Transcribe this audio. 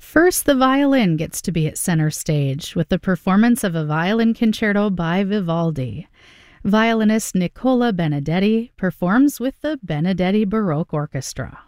First, the violin gets to be at center stage with the performance of a violin concerto by Vivaldi. Violinist Nicola Benedetti performs with the Benedetti Baroque Orchestra.